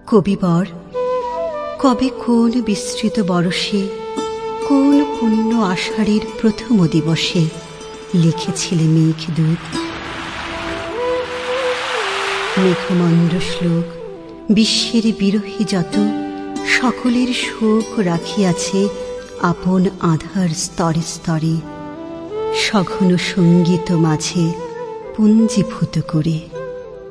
কবিবর কবে কোন বিস্তৃত বরষে, কোন পুণ্য আষাঢ়ের প্রথম দিবসে লিখেছিলে মেঘদূত। মেঘমন্ড শ্লোক বিশ্বের বিরোহী যত, সকলের শোক রাখিয়াছে আপন আধার স্তরে স্তরে, সঘন সঙ্গীত মাঝে পুঞ্জীভূত করে।